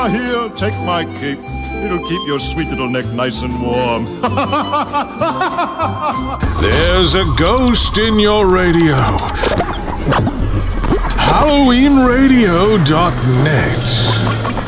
Here, take my cape. It'll keep your sweet little neck nice and warm. There's a ghost in your radio. HalloweenRadio.net